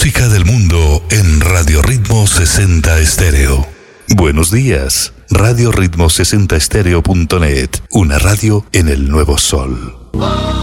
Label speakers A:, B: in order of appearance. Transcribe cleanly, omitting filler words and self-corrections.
A: música del mundo en Radio Ritmo 60 Estéreo. Buenos días, Radio Ritmo 60 Estéreo.net, una radio en el nuevo sol.